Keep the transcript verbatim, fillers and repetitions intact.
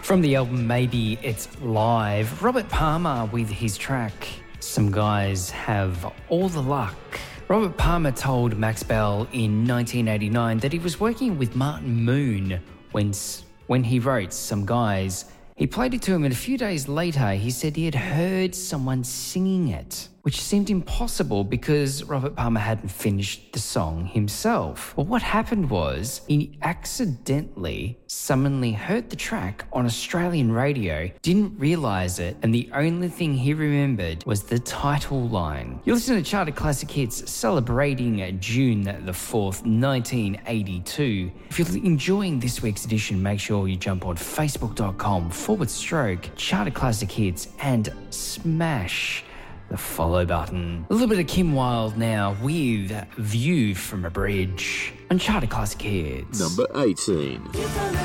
From the album Maybe It's Live, Robert Palmer with his track Some Guys Have All the Luck. Robert Palmer told Max Bell in nineteen eighty-nine that he was working with Martin Moon when, when he wrote Some Guys. He played it to him, and a few days later he said he had heard someone singing it, which seemed impossible because Robert Palmer hadn't finished the song himself. But what happened was he accidentally suddenly heard the track on Australian radio, didn't realise it, and the only thing he remembered was the title line. You listen to Charted Classic Hits celebrating June the fourth, nineteen eighty-two. If you're enjoying this week's edition, make sure you jump on facebook.com forward stroke Charted Classic Hits and smash the follow button. A little bit of Kim Wilde now with View from a Bridge on Charted Classic Hits. Number eighteen.